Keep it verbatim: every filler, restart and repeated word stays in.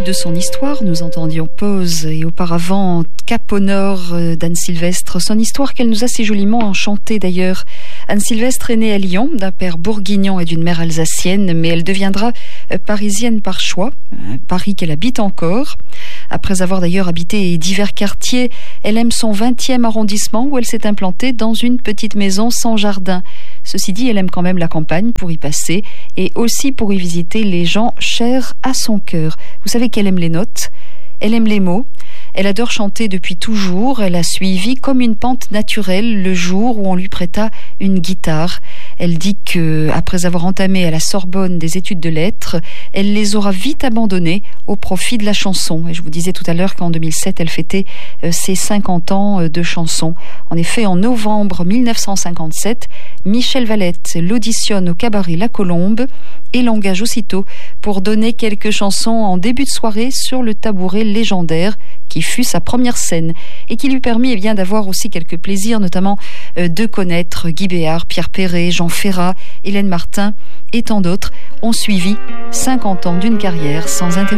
de son histoire, nous entendions Pause et auparavant Cap au Nord d'Anne Sylvestre. Son histoire qu'elle nous a si joliment enchantée d'ailleurs. Anne Sylvestre est née à Lyon, d'un père bourguignon et d'une mère alsacienne, mais elle deviendra parisienne par choix, Paris qu'elle habite encore. Après avoir d'ailleurs habité divers quartiers, elle aime son vingtième arrondissement où elle s'est implantée dans une petite maison sans jardin. Ceci dit, elle aime quand même la campagne pour y passer et aussi pour y visiter les gens chers à son cœur. Vous savez qu'elle aime les notes, elle aime les mots, elle adore chanter depuis toujours, elle a suivi comme une pente naturelle le jour où on lui prêta une guitare. Elle dit que, après avoir entamé à la Sorbonne des études de lettres, elle les aura vite abandonnées au profit de la chanson. Et je vous disais tout à l'heure qu'en deux mille sept, elle fêtait euh, ses cinquante ans euh, de chanson. En effet, en novembre mille neuf cent cinquante-sept, Michel Valette l'auditionne au cabaret La Colombe et l'engage aussitôt pour donner quelques chansons en début de soirée sur le tabouret légendaire qui fut sa première scène et qui lui permit eh bien, d'avoir aussi quelques plaisirs, notamment euh, de connaître Guy Béard, Pierre Perret, Jean Ferrat, Hélène Martin et tant d'autres ont suivi cinquante ans d'une carrière sans interruption.